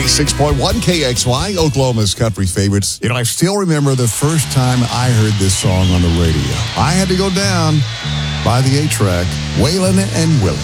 96.1 KXY, Oklahoma's country favorites. I still remember the first time I heard this song on the radio. I had to go down by the 8-track, Waylon and Willie.